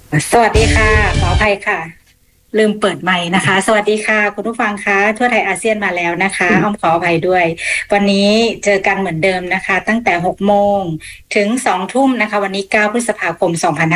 สวัสดีค่ะขออภัยค่ะลืมเปิดไมค์นะคะสวัสดีค่ะคุณผู้ฟังคะทั่วไทยอาเซียนมาแล้วนะคะอ้อมขออภัยด้วยวันนี้เจอกันเหมือนเดิมนะคะตั้งแต่6 โมงถึง2 ทุ่มนะคะวันนี้9 พฤษภาคม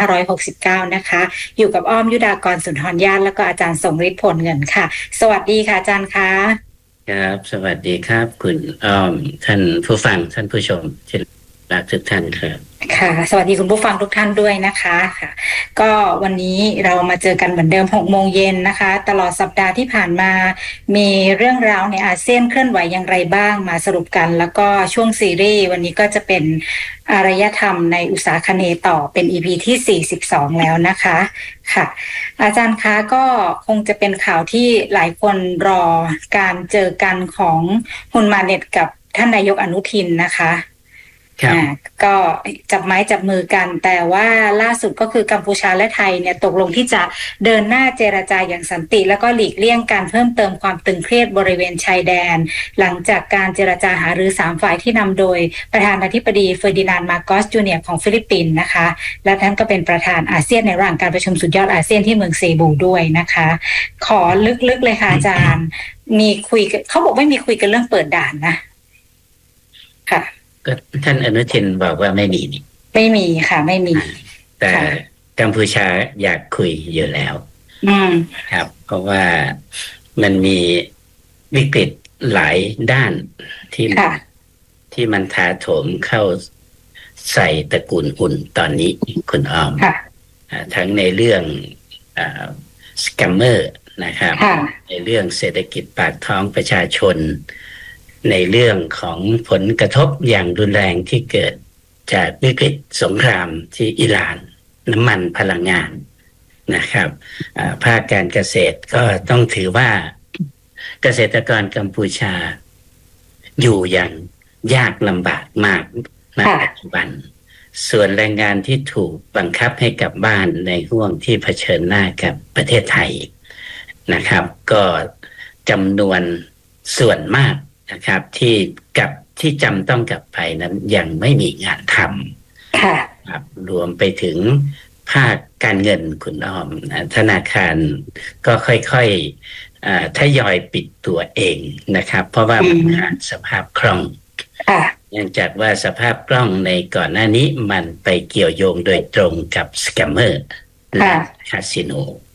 2569นะคะอยู่กับอ้อมยุดากรสุนทรญาติแล้วก็อาจารย์สมฤทธิ์ผลเงินค่ะสวัสดีค่ะอาจารย์คะครับสวัสดีครับคุณอ้อมท่านผู้ฟังท่านผู้ชมที่รักทุกท่านครับค่ะสวัสดีคุณผู้ฟังทุกท่านด้วยนะคะค่ะก็วันนี้เรามาเจอกันเหมือนเดิม6 โมงเย็นนะคะตลอดสัปดาห์ที่ผ่านมามีเรื่องราวในอาเซียนเคลื่อนไหวอย่างไรบ้างมาสรุปกันแล้วก็ช่วงซีรีส์วันนี้ก็จะเป็นอารยธรรมในอุตสาคเนย์ต่อเป็น EP ที่42แล้วนะคะค่ะอาจารย์คะก็คงจะเป็นข่าวที่หลายคนรอการเจอกันของฮุนมาเน็ตกับท่านนายกอนุทินนะคะก็จับไม้จับมือกันแต่ว่าล่าสุดก็คือกัมพูชาและไทยเนี่ยตกลงที่จะเดินหน้าเจรจาอย่างสันติแล้วก็หลีกเลี่ยงการเพิ่มเติมความตึงเครียดบริเวณชายแดนหลังจากการเจรจาหารือ3ฝ่ายที่นำโดยประธานาธิบดีเฟอร์ดินานด์มาโกสจูเนียร์ของฟิลิปปินส์นะคะและท่านก็เป็นประธานอาเซียนในระหว่างการประชุมสุดยอดอาเซียนที่เมืองเซบูด้วยนะคะขอลึกๆเลยค่ะอาจารย์มีคุยเขาบอกไม่มีคุยกันเรื่องเปิดด่านนะค่ะก็ท่านอนุทินบอกว่าไม่มีนี่ไม่มีค่ะไม่มีแต่กัมพูชาอยากคุยอยู่แล้วครับเพราะว่ามันมีวิกฤตหลายด้านที่มันถาโถมเข้าใส่ตระกูลอุ่นตอนนี้คุณอ้อมทั้งในเรื่องสแกมเมอร์นะครับในเรื่องเศรษฐกิจปากท้องประชาชนในเรื่องของผลกระทบอย่างรุนแรงที่เกิดจากวิกฤตสงครามที่อิหร่านน้ำมันพลังงานนะครับภาคการเกษตรก็ต้องถือว่าเกษตรกรกัมพูชาอยู่อย่างยากลำบากมากในปัจจุบันส่วนแรงงานที่ถูกบังคับให้กลับบ้านในห่วงที่เผชิญหน้ากับประเทศไทยนะครับก็จำนวนส่วนมากนะครับที่จำต้องกลับไปนั้นยังไม่มีงานทำครับรวมไปถึงภาคการเงินคุณอ้อมธนาคารก็ค่อยๆทยอยปิดตัวเองนะครับเพราะว่ามันขาดสภาพคล่องเนื่องจากว่าสภาพคล่องในก่อนหน้านี้มันไปเกี่ยวโยงโดยตรงกับสแกมเมอร์และคาสิโน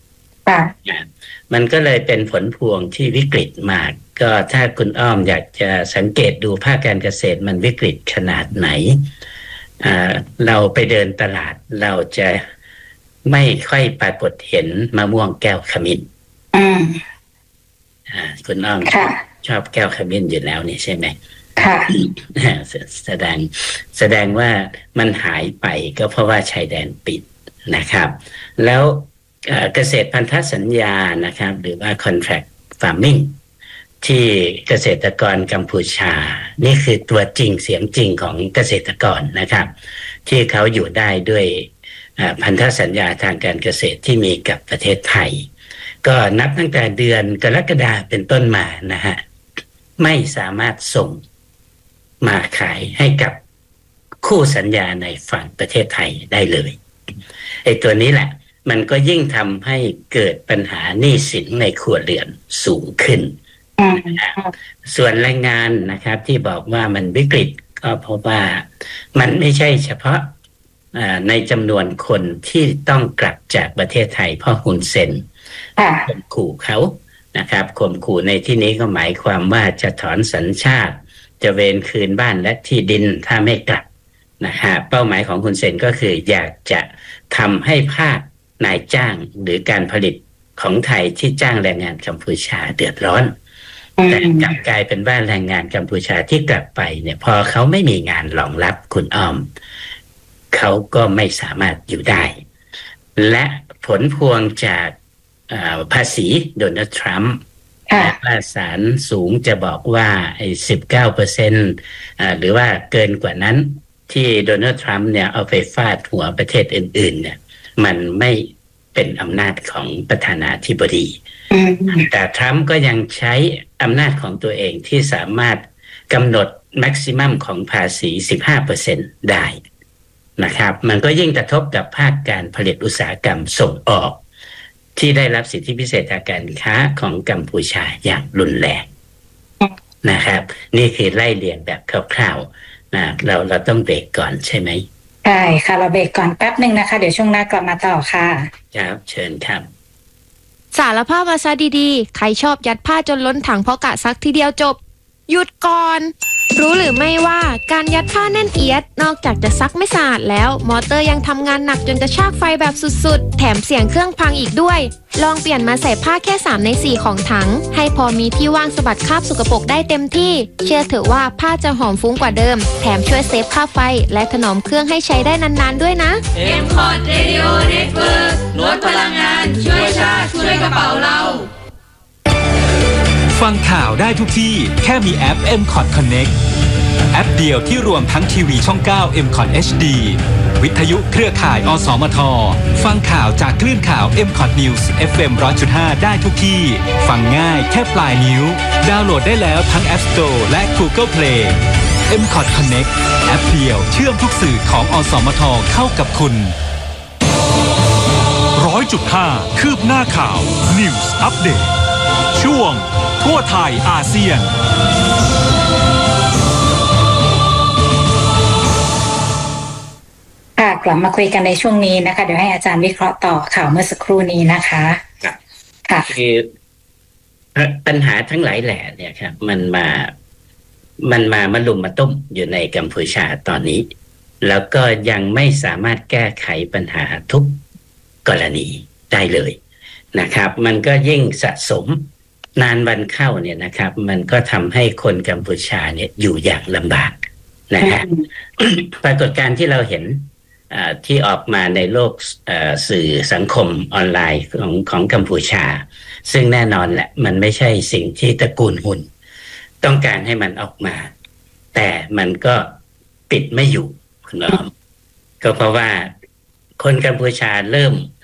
มันก็เลยเป็นผลพวงที่วิกฤตมากก็ถ้าคุณอ้อมอยากจะสังเกตดูภาคการเกษตรมันวิกฤตขนาดไหนเราไปเดินตลาดเราจะไม่ค่อยปรากฏเห็นมะม่วงแก้วขมิ้นคุณอ้อมชอบแก้วขมิ้นอยู่แล้วนี่ใช่ไหมแสดงว่ามันหายไปก็เพราะว่าชายแดนปิดนะครับแล้วเกษตรพันธสัญญานะครับหรือว่า contract farming ที่เกษตรกรกัมพูชานี่คือตัวจริงเสียงจริงของเกษตรกรนะครับที่เขาอยู่ได้ด้วยพันธสัญญาทางการเกษตรที่มีกับประเทศไทยก็นับตั้งแต่เดือนกรกฎาคมเป็นต้นมานะฮะไม่สามารถส่งมาขายให้กับคู่สัญญาในฝั่งประเทศไทยได้เลยไอ้ตัวนี้แหละมันก็ยิ่งทำให้เกิดปัญหาหนี้สินในครัวเรือนสูงขึ้นส่วนแรงงานนะครับที่บอกว่ามันวิกฤตก็เพราะว่ามันไม่ใช่เฉพาะในจำนวนคนที่ต้องกลับจากประเทศไทยเพราะฮุนเซนข่มขู่เขานะครับข่มขู่ในที่นี้ก็หมายความว่าจะถอนสัญชาติจะเวรคืนบ้านและที่ดินถ้าไม่กลับนะฮะเป้าหมายของฮุนเซนก็คืออยากจะทำให้ภาคนายจ้างหรือการผลิตของไทยที่จ้างแรงงานกัมพูชาเดือดร้อนแต่กลับกลายเป็นว่าแรงงานกัมพูชาที่กลับไปเนี่ยพอเขาไม่มีงานรองรับคุณอ้อมเขาก็ไม่สามารถอยู่ได้และผลพวงจากภาษีโดนัลด์ทรัมป์และว่าศาลสูงจะบอกว่า19%หรือว่าเกินกว่านั้นที่โดนัลด์ทรัมป์เนี่ยเอาไปฟาดหัวประเทศอื่นๆเนี่ยมันไม่เป็นอำนาจของประธานาธิบดีแต่ทรัมป์ก็ยังใช้อำนาจของตัวเองที่สามารถกำหนดแม็กซิมัมของภาษี 15% ได้นะครับมันก็ยิ่งกระทบกับภาคการผลิตอุตสาหกรรมส่งออกที่ได้รับสิทธิพิเศษทางการค้าของกัมพูชาอย่างรุนแรงนะครับนี่คือไล่เรียงแบบคร่าวๆนะเราต้องเบรกก่อนใช่ไหมใช่ค่ะเราเบรกก่อนแป๊บนึงนะคะเดี๋ยวช่วงหน้ากลับมาต่อค่ะครับเชิญครับสารภาพมาซะดีๆใครชอบยัดผ้าจนล้นถังเพราะกะซักทีเดียวจบหยุดก่อนรู้หรือไม่ว่าการยัดผ้าแน่นเอียดนอกจากจะซักไม่สะอาดแล้วมอเตอร์ยังทำงานหนักจนกระชากไฟแบบสุดๆแถมเสียงเครื่องพังอีกด้วยลองเปลี่ยนมาใส่ผ้าแค่3ใน4ของถังให้พอมีที่ว่างสะบัดคราบสกปรกได้เต็มที่เชื่อเถอะว่าผ้าจะหอมฟุ้งกว่าเดิมแถมช่วยเซฟค่าไฟและถนอมเครื่องให้ใช้ได้นานๆด้วยนะ M-Cot Radio Network ลดพลังงานช่วยชาติช่วยกระเป๋าเราฟังข่าวได้ทุกที่แค่มีแอป M-Cot Connect แอปเดียวที่รวมทั้งทีวีช่อง 9 M-Cot HD วิทยุเครือข่ายอสมทฟังข่าวจากคลื่นข่าว M-Cot News FM 100.5 ได้ทุกที่ฟังง่ายแค่ปลายนิ้วดาวน์โหลดได้แล้วทั้ง App Store และ Google Play M-Cot Connect แอปเดียวเชื่อมทุกสื่อของอสมทเข้ากับคุณ 100.5 คืบหน้าข่าว News Update ช่วงทั่วไทยอาเซียนค่ะกลับมาคุยกันในช่วงนี้นะคะเดี๋ยวให้อาจารย์วิเคราะห์ต่อข่าวเมื่อสักครู่นี้นะคะค่ะคือปัญหาทั้งหลายแหล่เนี่ยครับมันมาลุมมาตุ้มอยู่ในกัมพูชาตอนนี้แล้วก็ยังไม่สามารถแก้ไขปัญหาทุกกรณีได้เลยนะครับมันก็ยิ่งสะสมนานวันเข้าเนี่ยนะครับมันก็ทำให้คนกัมพูชาเนี่ยอยู่อย่างลำบากนะฮะ ปรากฏการณ์ที่เราเห็นที่ออกมาในโลกสื่อสังคมออนไลน์ของกัมพูชาซึ่งแน่นอนแหละมันไม่ใช่สิ่งที่ตระกูลหุ่นต้องการให้มันออกมาแต่มันก็ปิดไม่อยู่คุณน้องก็เพราะว่าคนกัมพูชาเริ่ม